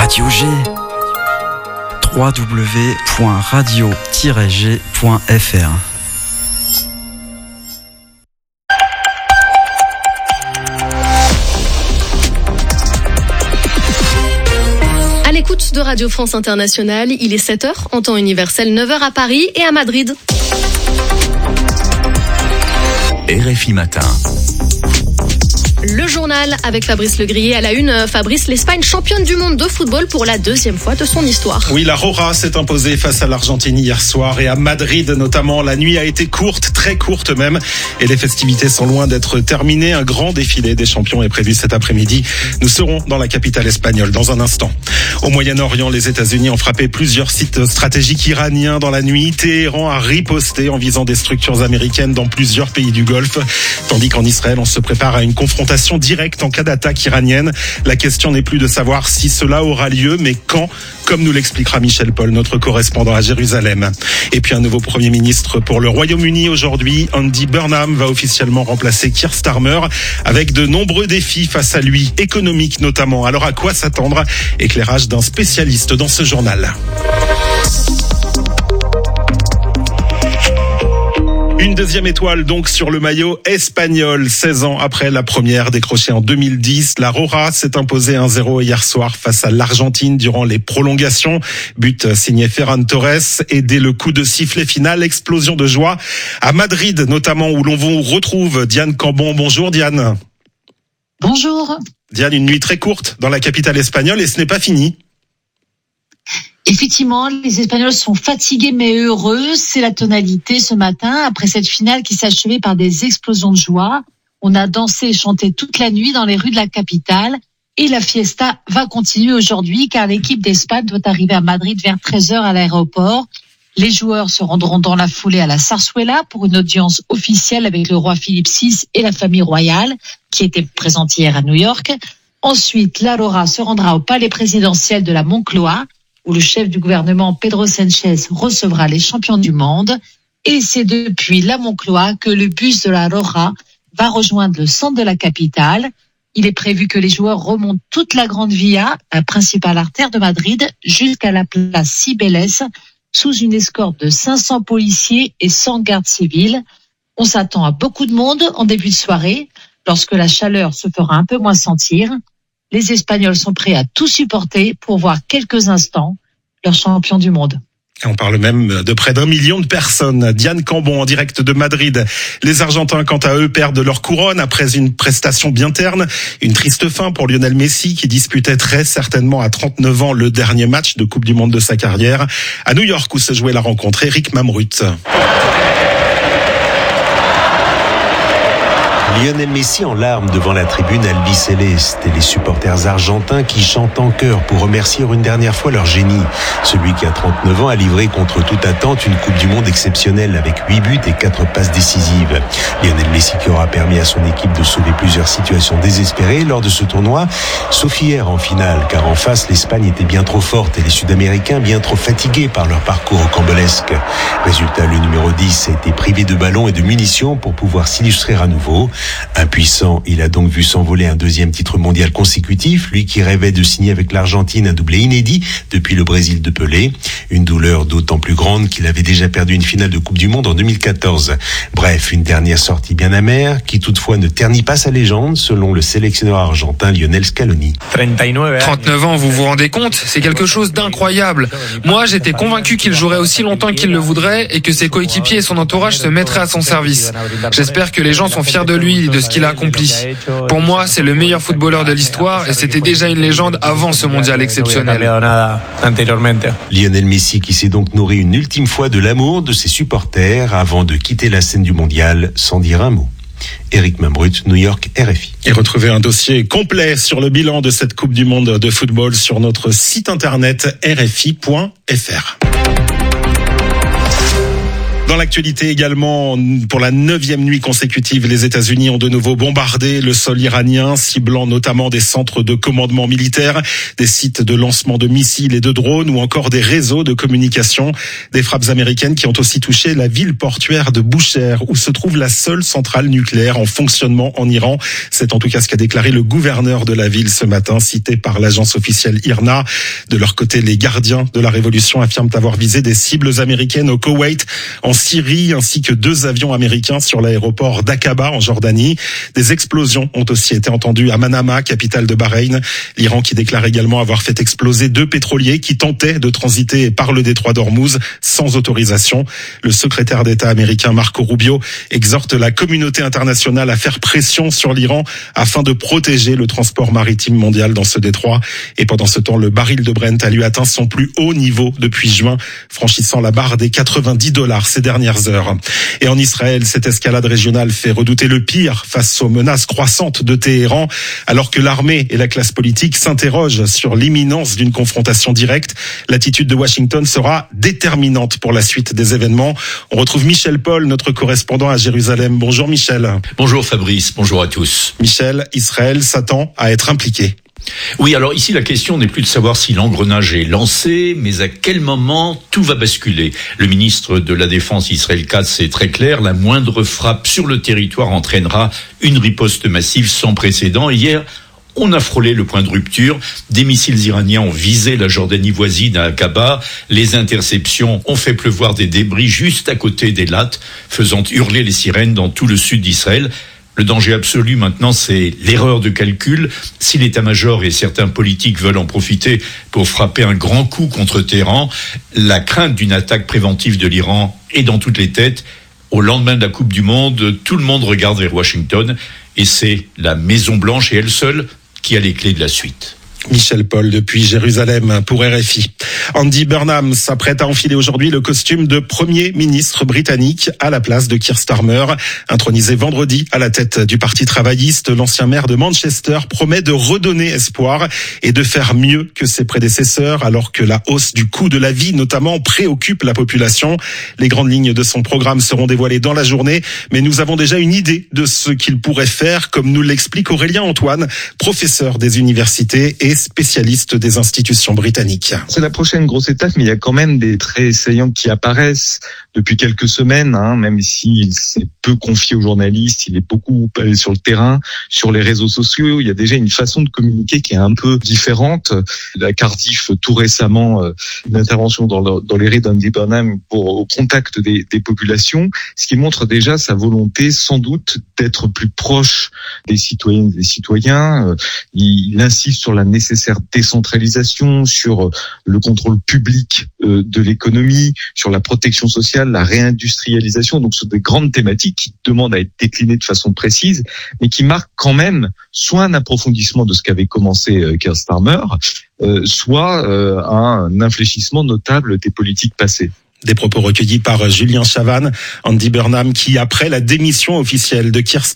Radio G. www.radio-g.fr. À l'écoute de Radio France Internationale, il est 7h en temps universel, 9h à Paris et à Madrid. RFI Matin. Le journal avec Fabrice Legrier à la une. Fabrice, l'Espagne championne du monde de football pour la deuxième fois de son histoire. Oui, la Roja s'est imposée face à l'Argentine hier soir et à Madrid notamment. La nuit a été courte, très courte même, et les festivités sont loin d'être terminées. Un grand défilé des champions est prévu cet après-midi. Nous serons dans la capitale espagnole dans un instant. Au Moyen-Orient, les États-Unis ont frappé plusieurs sites stratégiques iraniens dans la nuit. Téhéran a riposté en visant des structures américaines dans plusieurs pays du Golfe, tandis qu'en Israël, on se prépare à une confrontation directe en cas d'attaque iranienne. La question n'est plus de savoir si cela aura lieu, mais quand, comme nous l'expliquera Michel Paul, notre correspondant à Jérusalem. Et puis un nouveau Premier ministre pour le Royaume-Uni aujourd'hui. Andy Burnham va officiellement remplacer Keir Starmer avec de nombreux défis face à lui, économiques notamment. Alors à quoi s'attendre? Éclairage d'un spécialiste dans ce journal. Une deuxième étoile donc sur le maillot espagnol. 16 ans après la première décrochée en 2010, la Roja s'est imposée 1-0 hier soir face à l'Argentine durant les prolongations. But signé Ferran Torres et dès le coup de sifflet final, explosion de joie à Madrid notamment où l'on vous retrouve Diane Cambon. Bonjour Diane. Bonjour. Diane, une nuit très courte dans la capitale espagnole et ce n'est pas fini. Effectivement, les Espagnols sont fatigués mais heureux. C'est la tonalité ce matin. Après cette finale qui s'achevait par des explosions de joie, on a dansé et chanté toute la nuit dans les rues de la capitale. Et la fiesta va continuer aujourd'hui car l'équipe d'Espagne doit arriver à Madrid vers 13h à l'aéroport. Les joueurs se rendront dans la foulée à la Zarzuela pour une audience officielle avec le roi Philippe VI et la famille royale qui était présente hier à New York. Ensuite, la Roja se rendra au palais présidentiel de la Moncloa où le chef du gouvernement Pedro Sánchez recevra les champions du monde. Et c'est depuis la Moncloa que le bus de la Roja va rejoindre le centre de la capitale. Il est prévu que les joueurs remontent toute la Grande Via, la principale artère de Madrid, jusqu'à la place Cibeles, sous une escorte de 500 policiers et 100 gardes civils. On s'attend à beaucoup de monde en début de soirée, lorsque la chaleur se fera un peu moins sentir. Les Espagnols sont prêts à tout supporter pour voir quelques instants leur champion du monde. On parle même de près d'1 million de personnes. Diane Cambon en direct de Madrid. Les Argentins, quant à eux, perdent leur couronne après une prestation bien terne. Une triste fin pour Lionel Messi qui disputait très certainement à 39 ans le dernier match de Coupe du Monde de sa carrière. À New York où se jouait la rencontre, Eric Mamrut. Lionel Messi en larmes devant la tribune albicéleste et les supporters argentins qui chantent en chœur pour remercier une dernière fois leur génie. Celui qui a 39 ans a livré contre toute attente une Coupe du Monde exceptionnelle avec 8 buts et 4 passes décisives. Lionel Messi qui aura permis à son équipe de sauver plusieurs situations désespérées lors de ce tournoi, sauf hier en finale, car en face l'Espagne était bien trop forte et les Sud-Américains bien trop fatigués par leur parcours rocambolesque. Résultat, le numéro 10 a été privé de ballons et de munitions pour pouvoir s'illustrer à nouveau. Impuissant, il a donc vu s'envoler un deuxième titre mondial consécutif, lui qui rêvait de signer avec l'Argentine un doublé inédit depuis le Brésil de Pelé. Une douleur d'autant plus grande qu'il avait déjà perdu une finale de Coupe du Monde en 2014. Bref, une dernière sortie bien amère qui toutefois ne ternit pas sa légende, selon le sélectionneur argentin Lionel Scaloni. 39 ans, vous vous rendez compte? C'est quelque chose d'incroyable. Moi, j'étais convaincu qu'il jouerait aussi longtemps qu'il le voudrait et que ses coéquipiers et son entourage se mettraient à son service. J'espère que les gens sont fiers de lui et de ce qu'il a accompli. Pour moi, c'est le meilleur footballeur de l'histoire et c'était déjà une légende avant ce mondial exceptionnel. Lionel Messi qui s'est donc nourri une ultime fois de l'amour de ses supporters avant de quitter la scène du mondial sans dire un mot. Eric Mamrut, New York, RFI. Et retrouvez un dossier complet sur le bilan de cette Coupe du Monde de football sur notre site internet rfi.fr. Dans l'actualité également, pour la 9e nuit consécutive, les États-Unis ont de nouveau bombardé le sol iranien, ciblant notamment des centres de commandement militaire, des sites de lancement de missiles et de drones ou encore des réseaux de communication. Des frappes américaines qui ont aussi touché la ville portuaire de Bushehr, où se trouve la seule centrale nucléaire en fonctionnement en Iran. C'est en tout cas ce qu'a déclaré le gouverneur de la ville ce matin, cité par l'agence officielle IRNA. De leur côté, les gardiens de la révolution affirment avoir visé des cibles américaines au Koweït, en Syrie, ainsi que 2 avions américains sur l'aéroport d'Aqaba en Jordanie. Des explosions ont aussi été entendues à Manama, capitale de Bahreïn. L'Iran qui déclare également avoir fait exploser 2 pétroliers qui tentaient de transiter par le détroit d'Ormuz sans autorisation. Le secrétaire d'État américain Marco Rubio exhorte la communauté internationale à faire pression sur l'Iran afin de protéger le transport maritime mondial dans ce détroit. Et pendant ce temps, le baril de Brent a lui atteint son plus haut niveau depuis juin, franchissant la barre des $90 ces dernières heures. Et en Israël, cette escalade régionale fait redouter le pire face aux menaces croissantes de Téhéran, alors que l'armée et la classe politique s'interrogent sur l'imminence d'une confrontation directe. L'attitude de Washington sera déterminante pour la suite des événements. On retrouve Michel Paul, notre correspondant à Jérusalem. Bonjour Michel. Bonjour Fabrice, bonjour à tous. Michel, Israël s'attend à être impliqué. Oui, alors ici la question n'est plus de savoir si l'engrenage est lancé, mais à quel moment tout va basculer. Le ministre de la Défense Israël Katz est très clair, la moindre frappe sur le territoire entraînera une riposte massive sans précédent. Hier, on a frôlé le point de rupture. Des missiles iraniens ont visé la Jordanie voisine à Aqaba. Les interceptions ont fait pleuvoir des débris juste à côté d'Elat, faisant hurler les sirènes dans tout le sud d'Israël. Le danger absolu maintenant, c'est l'erreur de calcul. Si l'état-major et certains politiques veulent en profiter pour frapper un grand coup contre Téhéran, la crainte d'une attaque préventive de l'Iran est dans toutes les têtes. Au lendemain de la Coupe du Monde, tout le monde regarde vers Washington et c'est la Maison-Blanche et elle seule qui a les clés de la suite. Michel Paul depuis Jérusalem pour RFI. Andy Burnham s'apprête à enfiler aujourd'hui le costume de Premier ministre britannique à la place de Keir Starmer. Intronisé vendredi à la tête du Parti travailliste, l'ancien maire de Manchester promet de redonner espoir et de faire mieux que ses prédécesseurs alors que la hausse du coût de la vie notamment préoccupe la population. Les grandes lignes de son programme seront dévoilées dans la journée, mais nous avons déjà une idée de ce qu'il pourrait faire, comme nous l'explique Aurélien Antoine, professeur des universités et spécialiste des institutions britanniques. C'est la prochaine grosse étape, mais il y a quand même des traits saillants qui apparaissent depuis quelques semaines, même s'il s'est peu confié aux journalistes, il est beaucoup allé sur le terrain, sur les réseaux sociaux. Il y a déjà une façon de communiquer qui est un peu différente. À Cardiff, tout récemment, une intervention dans les raids d'Andy Burnham au contact des populations, ce qui montre déjà sa volonté, sans doute, d'être plus proche des citoyennes et des citoyens. Il insiste sur la nécessaire décentralisation, sur le contrôle public de l'économie, sur la protection sociale, la réindustrialisation. Donc, ce sont des grandes thématiques qui demandent à être déclinées de façon précise, mais qui marquent quand même soit un approfondissement de ce qu'avait commencé Keir Starmer, soit un infléchissement notable des politiques passées. Des propos recueillis par Julien Chavannes, Andy Burnham qui, après la démission officielle de Keir